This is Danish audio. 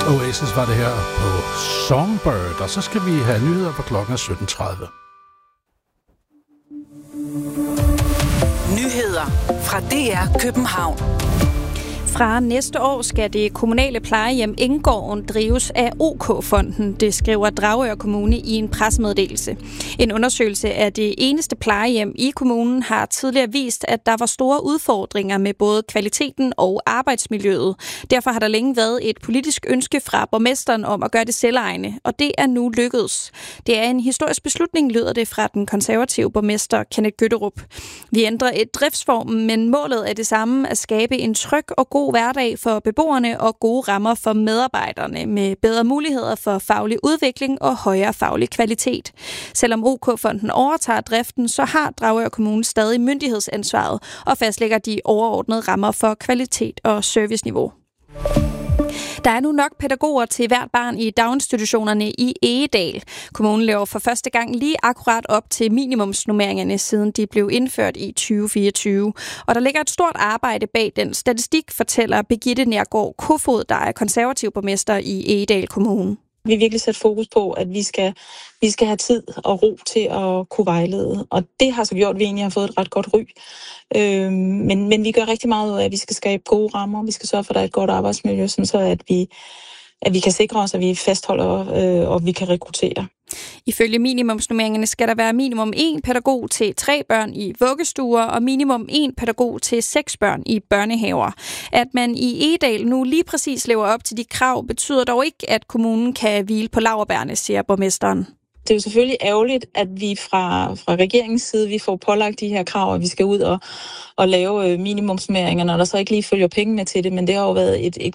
Oasis var det her på Songbird, og så skal vi have nyheder på klokken 17:30. Nyheder fra DR København. Fra næste år skal det kommunale plejehjem Enggården drives af OK-fonden, det skriver Dragør Kommune i en pressemeddelelse. En undersøgelse af det eneste plejehjem i kommunen har tidligere vist, at der var store udfordringer med både kvaliteten og arbejdsmiljøet. Derfor har der længe været et politisk ønske fra borgmesteren om at gøre det selvejende, og det er nu lykkedes. Det er en historisk beslutning, lyder det fra den konservative borgmester Kenneth Gøtterup. Vi ændrer et driftsform, men målet er det samme, at skabe en tryg og god hverdag for beboerne og gode rammer for medarbejderne med bedre muligheder for faglig udvikling og højere faglig kvalitet. Selvom OK-fonden overtager driften, så har Dragør Kommune stadig myndighedsansvaret og fastlægger de overordnede rammer for kvalitet og serviceniveau. Der er nu nok pædagoger til hvert barn i daginstitutionerne i Egedal. Kommunen laver for første gang lige akkurat op til minimumsnormeringerne, siden de blev indført i 2024. Og der ligger et stort arbejde bag den statistik, fortæller Birgitte Nærgaard Kofod, der er konservativ borgmester i Egedal Kommune. Vi har virkelig sat fokus på, at vi skal have tid og ro til at kunne vejlede. Og det har så gjort, at vi egentlig har fået et ret godt ry. Men vi gør rigtig meget ud af, at vi skal skabe gode rammer. Vi skal sørge for, at der er et godt arbejdsmiljø, så at vi kan sikre os, at vi fastholder og vi kan rekruttere. Ifølge minimumsnormeringerne skal der være minimum 1 pædagog til 3 børn i vuggestuer og minimum 1 pædagog til 6 børn i børnehaver. At man i Egedal nu lige præcis lever op til de krav, betyder dog ikke, at kommunen kan hvile på laurbærrene, siger borgmesteren. Det er jo selvfølgelig ærgerligt, at vi fra regeringens side vi får pålagt de her krav, at vi skal ud og lave minimumsnormeringer, når der så ikke lige følger penge med til det. Men det har jo været et